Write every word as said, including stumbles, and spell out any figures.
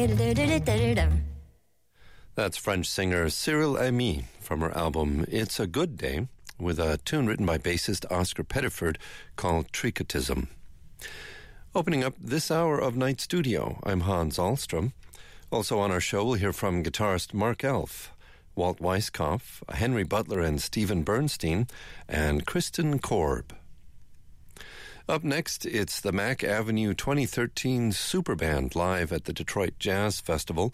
That's French singer Cyril Amy from her album It's a Good Day, with a tune written by bassist Oscar Pettiford called Tricotism. Opening up this hour of Night Studio, I'm Hans Ahlstrom. Also on our show, we'll hear from guitarist Mark Elf, Walt Weiskopf, Henry Butler and Stephen Bernstein, and Kristen Korb. Up next, it's the Mack Avenue twenty thirteen Superband live at the Detroit Jazz Festival.